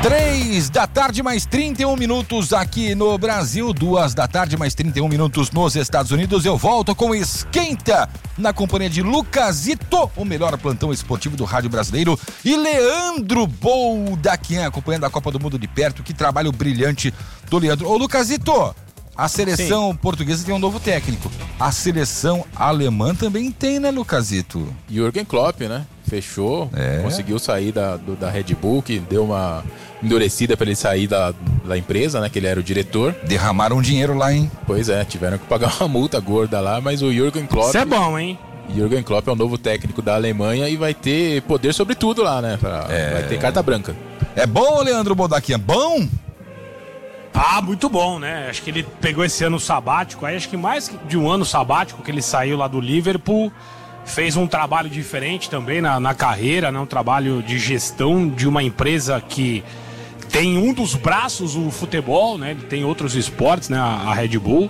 3 da tarde mais 31 minutos aqui no Brasil, 2 da tarde mais 31 minutos nos Estados Unidos. Eu volto com Esquenta, na companhia de Lucasito, o melhor plantão esportivo do rádio brasileiro, e Leandro Boldaquian, acompanhando a Copa do Mundo de perto. Que trabalho brilhante do Leandro. Ô Lucasito, a seleção portuguesa tem um novo técnico. A seleção alemã também tem, né, Lucasito? Jürgen Klopp, né? Fechou, conseguiu sair da Red Bull, que deu uma endurecida para ele sair da empresa, né? Que ele era o diretor. Derramaram dinheiro lá, hein? Pois é, tiveram que pagar uma multa gorda lá, mas o Jürgen Klopp... Isso é bom, hein? Jürgen Klopp é o novo técnico da Alemanha e vai ter poder sobre tudo lá, né? Vai ter carta branca. É bom, Leandro Boldaquian? Bom? Ah, muito bom, né? Acho que ele pegou esse ano sabático, aí acho que mais de um ano sabático que ele saiu lá do Liverpool, fez um trabalho diferente também na carreira, né? Um trabalho de gestão de uma empresa que tem um dos braços o futebol, né? Ele tem outros esportes, né? A Red Bull.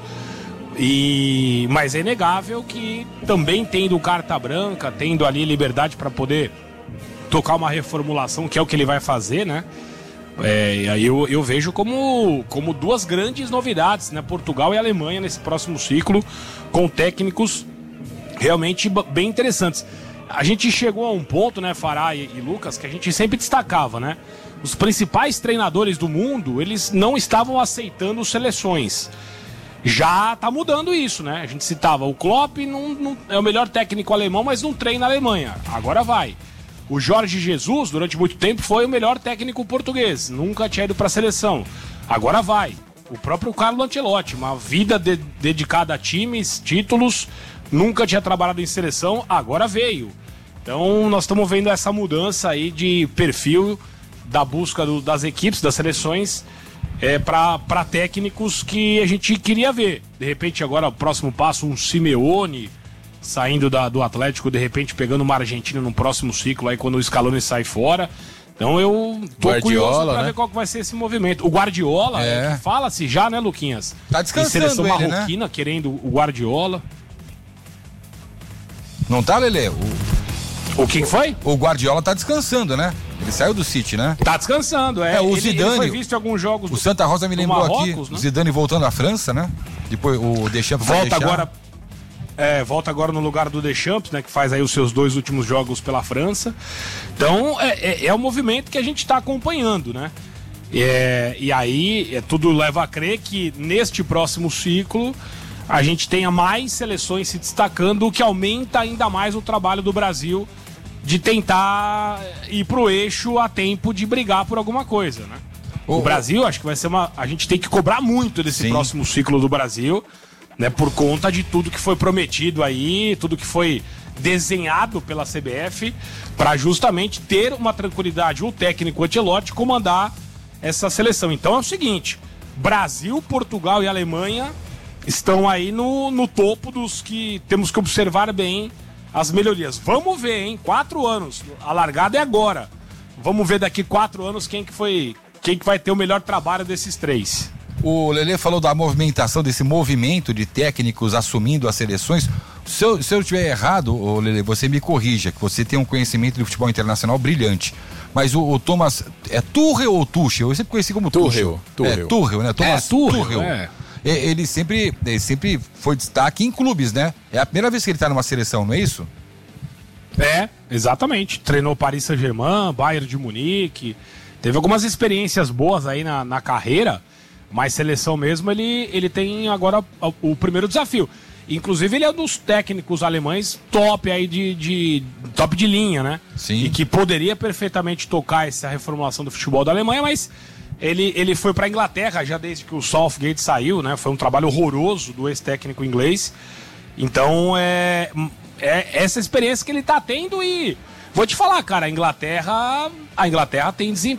Mas é inegável que também tendo carta branca, tendo ali liberdade para poder tocar uma reformulação, que é o que ele vai fazer, né? Aí eu vejo como duas grandes novidades, né? Portugal e Alemanha nesse próximo ciclo, com técnicos realmente bem interessantes. A gente chegou a um ponto, né, Fará e Lucas, que a gente sempre destacava, né? Os principais treinadores do mundo, eles não estavam aceitando seleções. Já tá mudando isso, né? A gente citava, o Klopp não é o melhor técnico alemão, mas não treina a Alemanha. Agora vai. O Jorge Jesus, durante muito tempo, foi o melhor técnico português. Nunca tinha ido para a seleção. Agora vai. O próprio Carlo Ancelotti, uma vida dedicada a times, títulos, nunca tinha trabalhado em seleção, agora veio. Então nós estamos vendo essa mudança aí de perfil da busca das equipes, das seleções, para técnicos que a gente queria ver. De repente agora o próximo passo, um Simeone saindo do Atlético, de repente pegando uma Argentina no próximo ciclo, aí quando o Scaloni sai fora. Então eu tô curioso pra ver qual que vai ser esse movimento. O Guardiola, fala-se já, né, Luquinhas? Tá descansando em seleção ele, marroquina, né? querendo o Guardiola. Não tá, Lelê? O que foi? O Guardiola tá descansando, né? Ele saiu do City, né? Tá descansando, o Zidane, ele foi visto em alguns jogos. O Santa Rosa me lembrou Marrocos, aqui, né? O Zidane voltando à França, né? Depois o Deschamps volta agora no lugar do Deschamps, né? Que faz aí os seus 2 últimos jogos pela França. Então, é um movimento que a gente tá acompanhando, né? E aí, tudo leva a crer que neste próximo ciclo a gente tenha mais seleções se destacando, o que aumenta ainda mais o trabalho do Brasil de tentar ir pro eixo a tempo de brigar por alguma coisa, né? O Brasil, acho que vai ser a gente tem que cobrar muito desse próximo ciclo do Brasil, né? Por conta de tudo que foi prometido aí, tudo que foi desenhado pela CBF, para justamente ter uma tranquilidade, o técnico Ancelotti comandar essa seleção. Então é o seguinte, Brasil, Portugal e Alemanha estão aí no topo dos que temos que observar bem as melhorias. Vamos ver, hein? 4 anos. A largada é agora. Vamos ver daqui 4 anos quem que vai ter o melhor trabalho desses 3. O Lelê falou da movimentação, desse movimento de técnicos assumindo as seleções. Se eu estiver errado, Lelê, você me corrija, que você tem um conhecimento de futebol internacional brilhante. Mas o Thomas, é Tuchel ou Tuchel? Eu sempre conheci como Tuchel. Tuchel, né? Thomas Tuchel. Ele sempre foi destaque em clubes, né? É a primeira vez que ele tá numa seleção, não é isso? Exatamente. Treinou Paris Saint-Germain, Bayern de Munique. Teve algumas experiências boas aí na carreira, mas seleção mesmo ele tem agora o primeiro desafio. Inclusive ele é um dos técnicos alemães top aí de top de linha, né? Sim. E que poderia perfeitamente tocar essa reformulação do futebol da Alemanha, mas ele foi para a Inglaterra já desde que o Southgate saiu, né? Foi um trabalho horroroso do ex-técnico inglês. Então é essa experiência que ele tá tendo e vou te falar, cara, a Inglaterra tem desempenho